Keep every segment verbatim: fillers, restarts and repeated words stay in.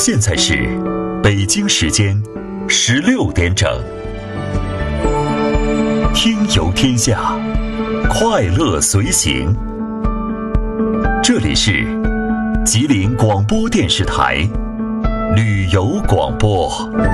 现在是北京时间十六点整。听游天下，快乐随行。这里是吉林广播电视台旅游广播。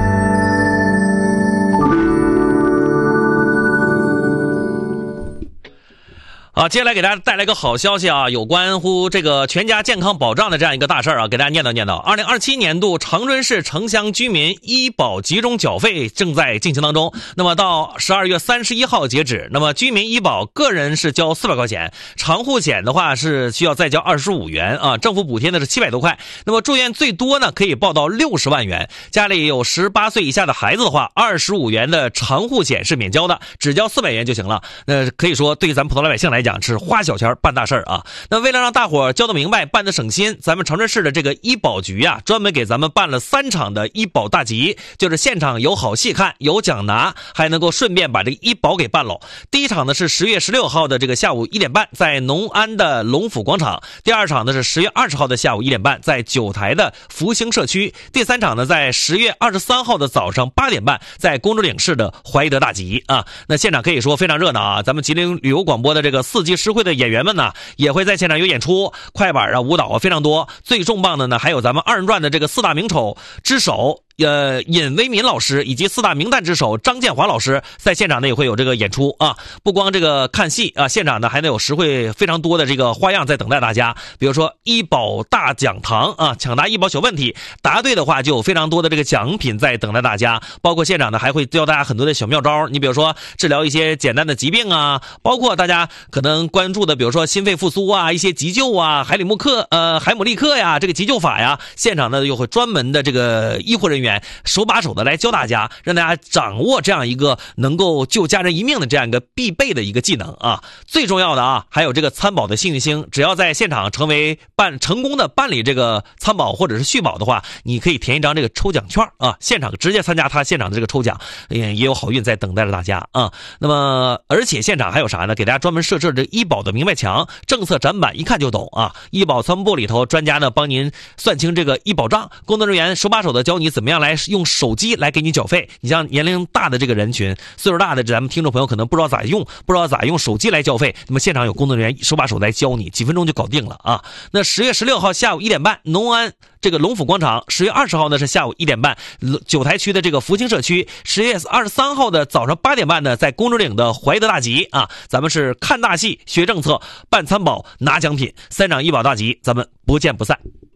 啊，接下来给大家带来一个好消息啊，有关乎这个全家健康保障的这样一个大事儿啊，给大家念叨念叨。二零二七年度长春市城乡居民医保集中缴费正在进行当中。那么到十二月三十一号截止，那么居民医保个人是交四百块钱，长户险的话是需要再交二十五元啊，政府补贴的是七百多块。那么住院最多呢可以报到六十万元，家里有十八岁以下的孩子的话，二十五元的长户险是免交的，只交四百元就行了。那可以说对咱普通老百姓来讲是花小钱办大事啊。那为了让大伙交得明白，办得省心，咱们长春市的这个医保局啊，专门给咱们办了三场的医保大集，就是现场有好戏看，有奖拿，还能够顺便把这个医保给办了。第一场呢是十月十六号的这个下午一点半，在农安的龙府广场；第二场呢是十月二十号的下午一点半，在九台的福兴社区；第三场呢在十月二十三号的早上八点半，在公主岭市的怀疑德大集啊。那现场可以说非常热闹啊，咱们吉林旅游广播的这个四季诗会的演员们呢，也会在现场有演出，快板啊、舞蹈啊非常多。最重磅的呢，还有咱们二人转的这个四大名丑之首。呃，尹维民老师以及四大名旦之首张建华老师在现场呢也会有这个演出啊，不光这个看戏啊，现场呢还能有实惠非常多的这个花样在等待大家。比如说医保大讲堂啊，抢答医保小问题，答对的话就有非常多的这个奖品在等待大家。包括现场呢还会教大家很多的小妙招，你比如说治疗一些简单的疾病啊，包括大家可能关注的，比如说心肺复苏啊，一些急救啊，海里木克呃海姆立克呀，这个急救法呀，现场呢又会专门的这个医护人员手把手的来教大家，让大家掌握这样一个能够救家人一命的这样一个必备的一个技能啊。最重要的啊，还有这个参保的幸运星，只要在现场成为办成功的办理这个参保或者是续保的话，你可以填一张这个抽奖券啊，现场直接参加他现场的这个抽奖，也也有好运在等待着大家啊。那么而且现场还有啥呢？给大家专门设置了这医保的明白墙，政策展板一看就懂啊。医保参部里头专家呢帮您算清这个医保账，工作人员手把手的教你怎么样来用手机来给你缴费。你像年龄大的这个人群，岁数大的咱们听众朋友可能不知道咋用，不知道咋用手机来交费，那么现场有工作人员手把手来教你，几分钟就搞定了啊。那十月十六号下午一点半，农安这个龙府广场；十月二十号呢是下午一点半，九台区的这个福兴社区；十月二十三号的早上八点半呢，在公主岭的怀德大集啊。咱们是看大戏、学政策、办参保、拿奖品，三场医保大集，咱们不见不散。